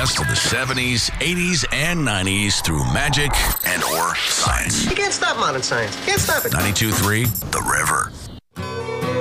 best of the 70s, 80s, and 90s through magic and or science. You can't stop modern science. You can't stop it. 92.3 The River.